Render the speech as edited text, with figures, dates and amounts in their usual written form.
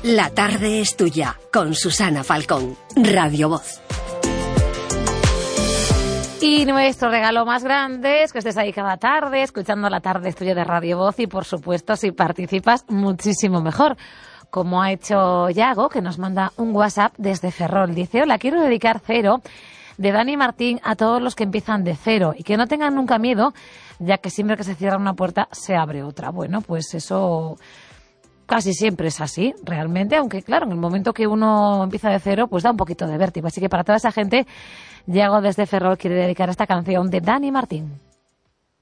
La tarde es tuya, con Susana Falcón, Radio Voz. Y nuestro regalo más grande es que estés ahí cada tarde, escuchando La tarde es tuya de Radio Voz y, por supuesto, si participas, muchísimo mejor. Como ha hecho Yago, que nos manda un WhatsApp desde Ferrol. Dice: hola, quiero dedicar Cero de Dani Martín a todos los que empiezan de cero y que no tengan nunca miedo, ya que siempre que se cierra una puerta se abre otra. Bueno, pues eso casi siempre es así, realmente, aunque claro, en el momento que uno empieza de cero, pues da un poquito de vértigo. Así que para toda esa gente, Yago desde Ferrol quiere dedicar esta canción de Dani Martín.